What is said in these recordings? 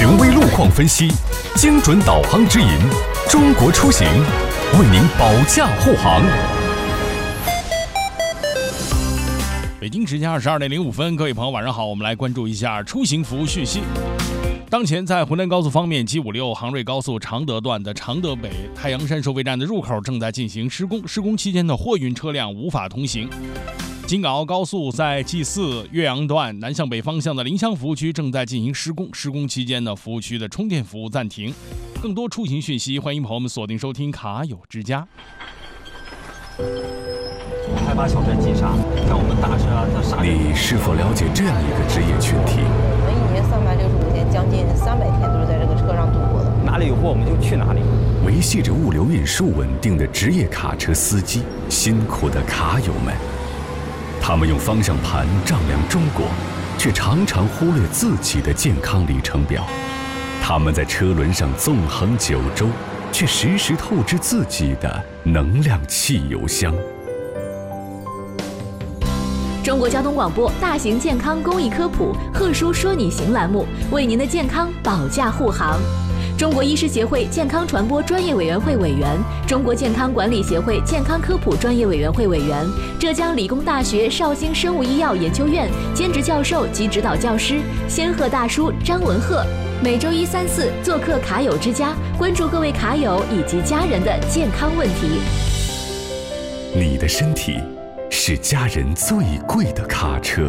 权威路况分析，精准导航指引，中国出行为您保驾护航。 北京时间22点05分，各位朋友晚上好，我们来关注一下出行服务讯息。当前在浑南高速方面，G56杭瑞高速常德段的常德北太阳山收费站的入口正在进行施工，施工期间的货运车辆无法通行。京港澳高速在 G4岳阳段南向北方向的临湘服务区正在进行施工，施工期间的服务区的充电服务暂停。更多出行讯息，欢迎朋友们锁定收听卡友之家。 开发小镇急刹，像我们大车啊，它刹。 你是否了解这样一个职业群体？ 我们1年365天，将近300天都是在这个车上度过的。 哪里有货我们就去哪里。 维系着物流运输稳定的职业卡车司机，辛苦的卡友们，他们用方向盘丈量中国，却常常忽略自己的健康里程表。他们在车轮上纵横9州，却时时透支自己的能量汽油箱。 中国交通广播大型健康公益科普贺叔说你行栏目，为您的健康保驾护航。中国医师协会健康传播专业委员会委员，中国健康管理协会健康科普专业委员会委员，浙江理工大学绍兴生物医药研究院兼职教授及指导教师，仙鹤大叔张文鹤，每周1、3、4做客卡友之家，关注各位卡友以及家人的健康问题。 你的身体是家人最贵的卡车。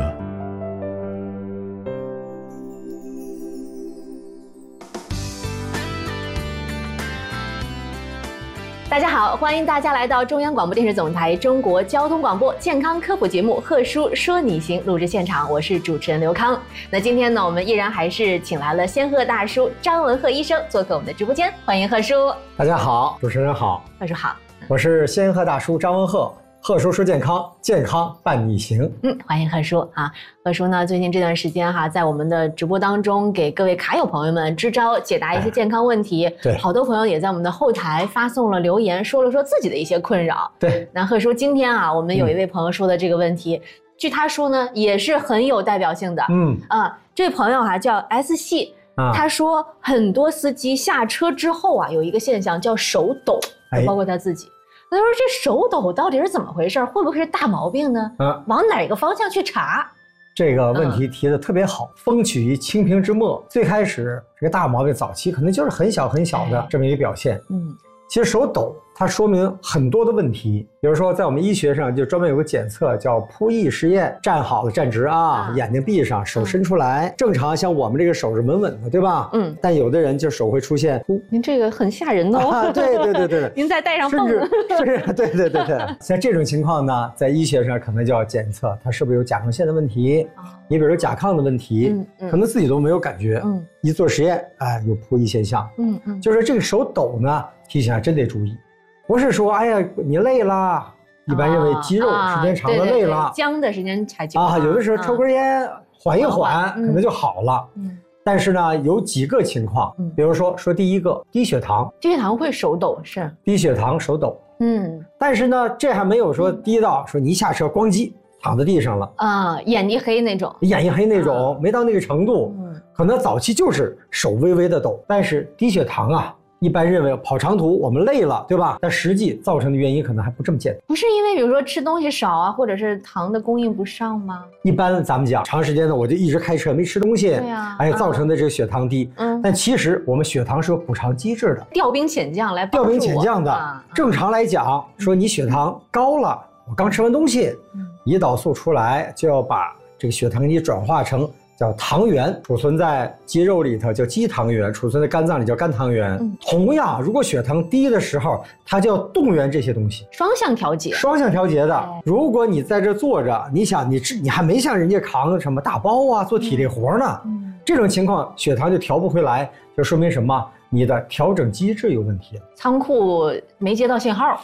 大家好，欢迎大家来到中央广播电视总台中国交通广播健康科普节目《贺叔说你行》录制现场，我是主持人刘康。那今天呢，我们依然还是请来了仙鹤大叔张文鹤医生做客我们的直播间，欢迎贺叔。 大家好，主持人好， 贺叔好， 我是仙鹤大叔张文鹤。贺叔说健康，健康伴你行。 欢迎贺叔啊！贺叔呢，最近这段时间在我们的直播当中给各位卡友朋友们支招解答一些健康问题。 对， 好多朋友也在我们的后台发送了留言，说了自己的一些困扰。 对， 那贺叔今天我们有一位朋友说的这个问题，据他说呢，也是很有代表性的。这位朋友叫 S 系，他说很多司机下车之后有一个现象叫手抖，包括他自己。他说这手抖到底是怎么回事？会不会是大毛病呢？往哪个方向去查？ 这个问题提得特别好。风起于清平之末，最开始这个大毛病早期可能就是很小很小的这么一个表现。其实手抖它说明很多的问题，比如说在我们医学上就专门有个检测叫扑翼实验，站好了站直眼睛闭上，手伸出来，正常像我们这个手是稳稳的，对吧？但有的人就手会出现您这个很吓人哦。 对您再带上泵。 对，像这种情况呢，在医学上可能就要检测它是不是有甲状腺的问题，你比如说甲亢的问题，可能自己都没有感觉，一做实验有扑翼现象，就是这个手抖呢，提醒真得注意。不是说哎呀你累了，一般认为肌肉时间长了累了， 僵的时间太久有的时候抽根烟缓一缓可能就好了。但是呢有几个情况，比如说第一个低血糖会手抖，是低血糖手抖。但是呢这还没有说低到说你一下车咣叽躺在地上了眼一黑那种， 没到那个程度。可能早期就是手微微的抖，但是低血糖一般认为跑长途我们累了，对吧？但实际造成的原因可能还不这么简单。 不是因为比如说吃东西少或者是糖的供应不上吗？ 一般咱们讲长时间的我就一直开车没吃东西，造成的这个血糖低。但其实我们血糖是有补偿机制的， 调兵遣将来调兵遣将的。正常来讲说你血糖高了，我刚吃完东西，胰岛素出来就要把这个血糖给转化成叫糖原，储存在肌肉里头叫肌糖原，储存在肝脏里叫肝糖原。同样如果血糖低的时候，它就要动员这些东西，双向调节的。如果你在这坐着，你想你还没像人家扛什么大包做体力活呢，这种情况血糖就调不回来，就说明什么？你的调整机制有问题， 仓库没接到信号，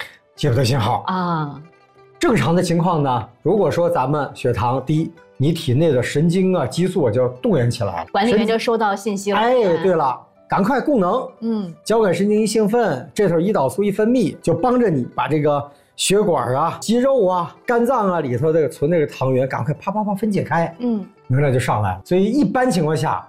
正常的情况呢，如果说咱们血糖低，你体内的神经激素就动员起来了， 管理员就收到信息了。 对了，赶快供能。交感神经一兴奋，这头胰岛素一分泌，就帮着你把这个血管肌肉肝脏里头的存那个糖原赶快啪啪啪分解开，能量就上来了。所以一般情况下，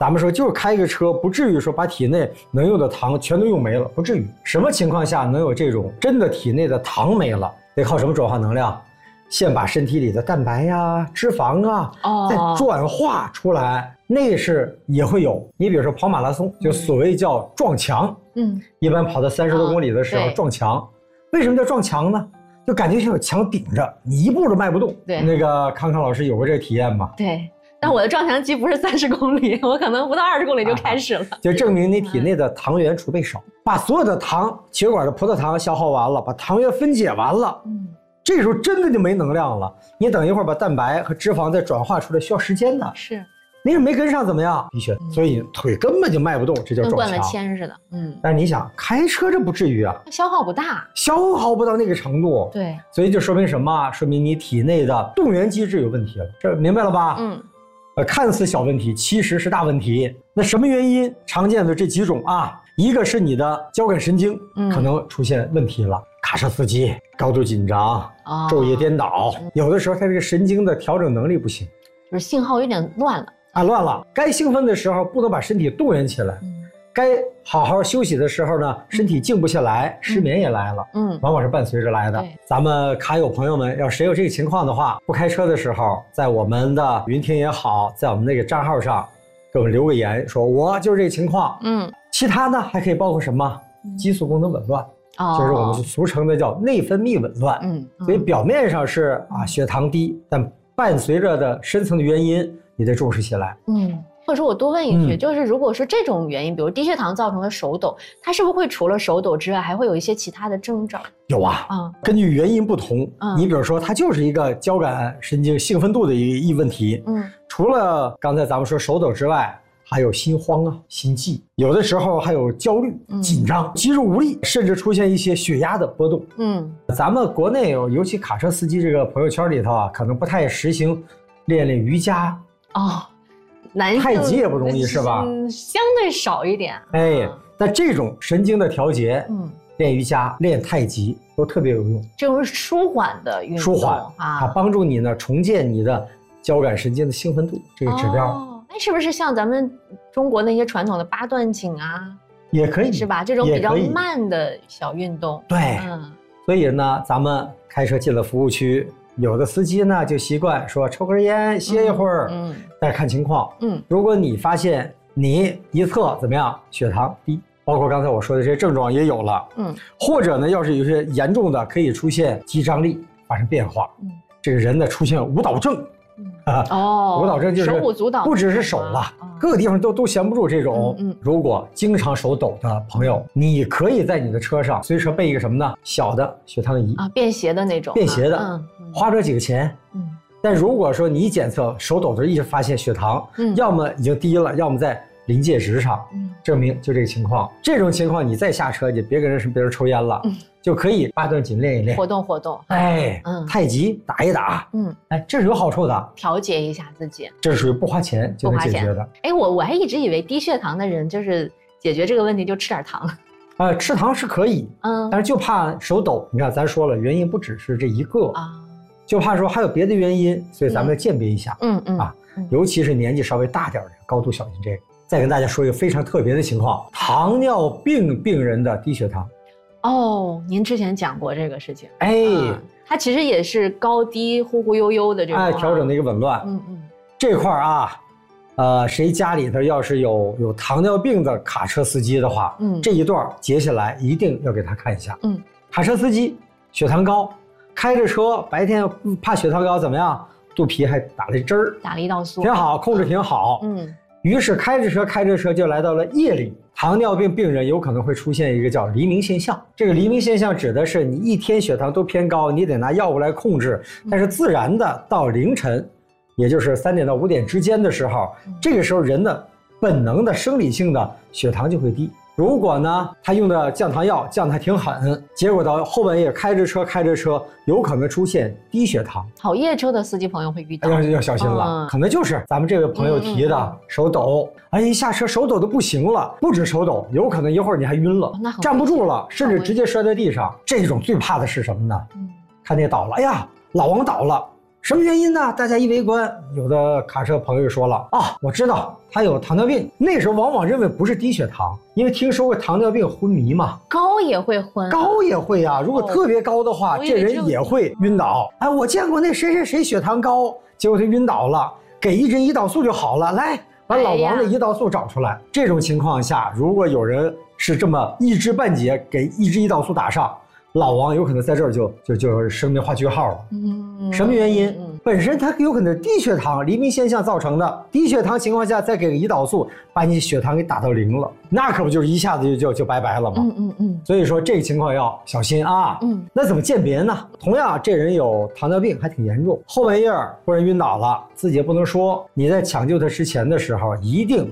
咱们说就是开个车，不至于说把体内能用的糖全都用没了，不至于。什么情况下能有这种真的体内的糖没了？得靠什么转化能量？先把身体里的蛋白呀、脂肪啊，再转化出来，那是也会有。你比如说跑马拉松，就所谓叫撞墙，一般跑到30多公里的时候撞墙。为什么叫撞墙呢？就感觉像有墙顶着，你一步都迈不动。 对， 那个康康老师有过这个体验吗？ 对。但我的撞墙期不是30公里，我可能不到20公里就开始了， 就证明你体内的糖原储备少，把所有的糖、血管的葡萄糖消耗完了，把糖原分解完了，这时候真的就没能量了。你等一会儿把蛋白和脂肪再转化出来，需要时间的。 是， 你没跟上怎么样？低血，所以腿根本就迈不动，这叫撞墙。跟灌了铅似的。 但是你想，开车这不至于啊， 消耗不大， 消耗不到那个程度。 对， 所以就说明什么？说明你体内的动员机制有问题了。这明白了吧？看似小问题，其实是大问题。那什么原因？常见的这几种啊，一个是你的交感神经可能出现问题了，卡车司机高度紧张，昼夜颠倒，有的时候他这个神经的调整能力不行， 就是信号有点乱了啊，乱了。该兴奋的时候不能把身体动员起来，该好好休息的时候呢，身体静不下来，失眠也来了，往往是伴随着来的。咱们卡友朋友们，要谁有这个情况的话，不开车的时候，在我们的云听也好，在我们那个账号上给我们留个言，说我就是这个情况。其他呢还可以包括什么？激素功能紊乱，就是我们俗称的叫内分泌紊乱。所以表面上是血糖低，但伴随着的深层的原因，你得重视起来。 或者说我多问一句，就是如果说这种原因，比如低血糖造成的手抖，它是不是会除了手抖之外，还会有一些其他的征兆？ 有啊，根据原因不同，你比如说它就是一个交感神经兴奋度的一问题，除了刚才咱们说手抖之外，还有心慌啊、心悸，有的时候还有焦虑、紧张、肌肉无力，甚至出现一些血压的波动。咱们国内尤其卡车司机这个朋友圈里头啊，可能不太实行练瑜伽太极也不容易是吧？ 相对少一点。 但这种神经的调节，练瑜伽、练太极都特别有用。 这种是舒缓的运动， 舒缓它帮助你呢重建你的交感神经的兴奋度这个指标。 是不是像咱们中国那些传统的8段锦啊？ 也可以， 是吧？这种比较慢的小运动。 对，所以呢，咱们开车进了服务区。有的司机呢就习惯说抽根烟歇一会儿，但是看情况，如果你发现你一测怎么样，血糖低，包括刚才我说的这些症状也有了，或者呢要是有些严重的，可以出现肌张力发生变化，这个人呢出现舞蹈症，舞蹈症就是手舞足蹈， 不只是手了，各个地方都闲不住这种。如果经常手抖的朋友，你可以在你的车上随时备一个什么呢？小的血糖仪便携的那种， 便携的，花不了几个钱。但如果说你检测手抖的时候一直发现血糖，要么已经低了，要么在临界值上，证明就这个情况。这种情况你再下车就别跟别人抽烟了，就可以8段锦练一练， 活动。 太极打一打，这是有好处的， 调节一下自己， 这是属于不花钱就能解决的。 我还一直以为低血糖的人就是解决这个问题就吃点糖。 吃糖是可以，但是就怕手抖。你看咱说了，原因不只是这一个就怕说还有别的原因，所以咱们要鉴别一下。尤其是年纪稍微大点的，高度小心这个。再跟大家说一个非常特别的情况，糖尿病病人的低血糖。 您之前讲过这个事情。 它其实也是高低忽忽悠悠的这种调整的一个紊乱。这块谁家里头要是有糖尿病的卡车司机的话，这一段接下来一定要给他看一下。卡车司机血糖高，开着车白天怕血糖高怎么样？肚皮还打了一针儿， 打了胰岛素， 挺好，控制挺好。于是开着车就来到了夜里。糖尿病病人有可能会出现一个叫黎明现象。这个黎明现象指的是你一天血糖都偏高，你得拿药物来控制，但是自然的到凌晨，也就是3点到5点之间的时候，这个时候人的本能的生理性的血糖就会低。如果呢他用的降糖药降得还挺狠，结果到后半夜开着车有可能出现低血糖。 跑夜车的司机朋友会遇到， 要小心了。可能就是咱们这位朋友提的手抖，一下车手抖的不行了，不止手抖，有可能一会儿你还晕了，站不住了，甚至直接摔在地上。这种最怕的是什么呢？看见倒了，哎呀老王倒了， 什么原因呢？大家一围观，有的卡车朋友说了啊，我知道他有糖尿病。那时候往往认为不是低血糖，因为听说过糖尿病昏迷嘛。 高也会昏， 高也会啊。如果特别高的话，这人也会晕倒。哎，我见过那谁谁谁血糖高，结果他晕倒了，给一针胰岛素就好了。来，把老王的胰岛素找出来。这种情况下，如果有人是这么一知半解给一支胰岛素打上，老王有可能在这儿就生命画句号了。什么原因？本身它有可能是低血糖黎明现象造成的，低血糖情况下再给个胰岛素，把你血糖给打到0了，那可不就是一下子就拜拜了吗？所以说这个情况要小心啊。那怎么鉴别呢？同样，这人有糖尿病还挺严重，后半夜忽然晕倒了，自己也不能说。你在抢救他之前的时候，一定